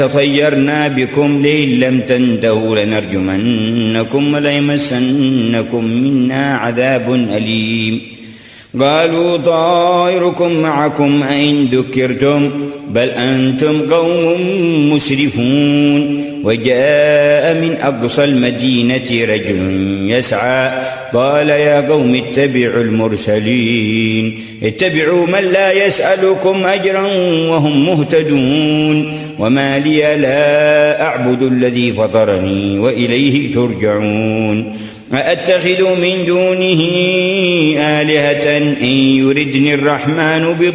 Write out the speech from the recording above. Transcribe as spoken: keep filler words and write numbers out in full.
تطيرنا بكم لئن لم تنتهوا لنرجمنكم وليمسنكم منا عذاب أليم قالوا طائركم معكم أئن ذكرتم بل أنتم قوم مسرفون وجاء من أقصى المدينة رجل يسعى قال يا قوم اتبعوا المرسلين اتبعوا من لا يسألكم أجرا وهم مهتدون وما لي لا أعبد الذي فطرني وإليه ترجعون أأتخذ من دونه آلهة إن يردني الرحمن بضر